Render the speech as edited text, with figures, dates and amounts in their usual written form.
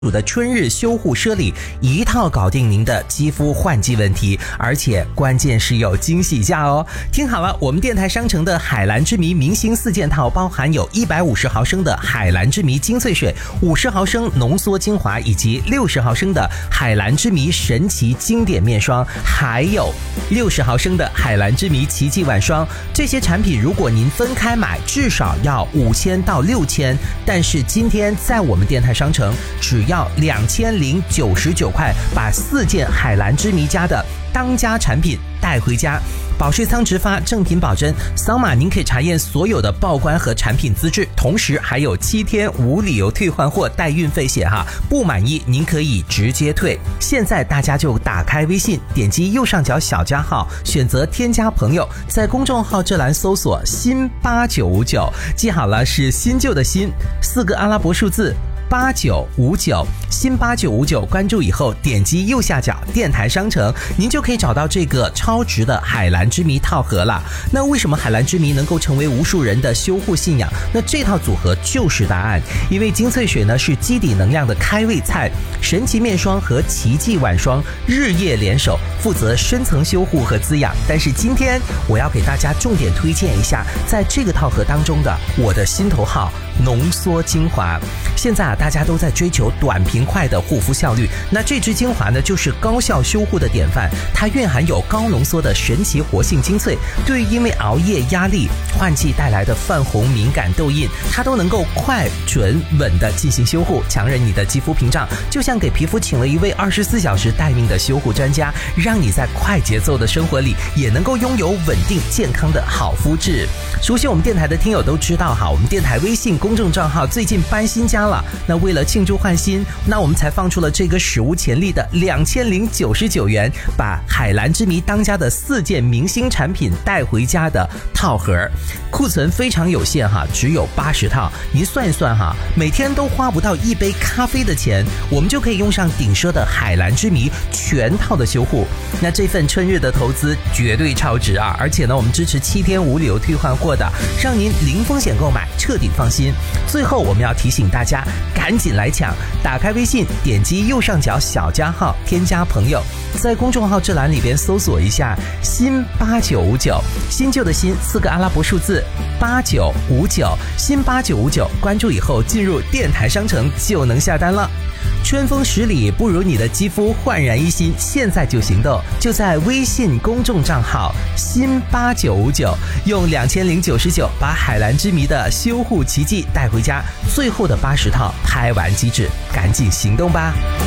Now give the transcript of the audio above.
的春日修护奢礼一套搞定您的肌肤换季问题，而且关键是有惊喜价哦！听好了，我们电台商城的海蓝之谜明星4件套包含有150毫升的海蓝之谜精粹水、50毫升浓缩精华以及60毫升的海蓝之谜神奇经典面霜，还有60毫升的海蓝之谜奇迹晚霜。这些产品如果您分开买，至少要5000到6000，但是今天在我们电台商城只要2099块，把4件海蓝之谜家的当家产品带回家。保税仓直发，正品保真，扫码您可以查验所有的报关和产品资质，同时还有7天无理由退换货带运费险哈，不满意您可以直接退。现在大家就打开微信，点击右上角小加号，选择添加朋友，在公众号这栏搜索新8959，记好了，是新旧的新，4个阿拉伯数字8959，新8959，关注以后点击右下角电台商城，您就可以找到这个超值的海蓝之谜套盒了。那为什么海蓝之谜能够成为无数人的修护信仰？那这套组合就是答案。因为精粹水呢是基底能量的开胃菜，神奇面霜和奇迹晚霜日夜联手，负责深层修护和滋养。但是今天我要给大家重点推荐一下，在这个套盒当中的我的心头号浓缩精华。现在大家都在追求短平快的护肤效率，那这支精华呢就是高效修护的典范。它蕴含有高浓缩的神奇活性精粹，对于因为熬夜压力换季带来的泛红敏感痘印，它都能够快准稳的进行修护，强韧你的肌肤屏障，就像给皮肤请了一位24小时待命的修护专家，让你在快节奏的生活里也能够拥有稳定健康的好肤质。熟悉我们电台的听友都知道哈，我们电台微信公众账号最近搬新家了，那为了庆祝换新，那我们才放出了这个史无前例的2099元，把海蓝之谜当家的4件明星产品带回家的套盒，库存非常有限哈，只有80套。您算一算哈，每天都花不到1杯咖啡的钱，我们就可以用上顶奢的海蓝之谜全套的修护。那这份春日的投资绝对超值啊！而且呢，我们支持7天无理由退换货的，让您零风险购买，彻底放心。最后我们要提醒大家，赶紧来抢！打开微信，点击右上角小加号，添加朋友，在公众号这栏里边搜索一下新8959，新旧的新4个阿拉伯数字8959，新8959，关注以后进入电台商城就能下单了。春风10里不如你的肌肤焕然一新，现在就行动，就在微信公众账号新8959，用2099把海蓝之谜的修护奇迹带回家，最后的80套拍完即止，赶紧行动吧！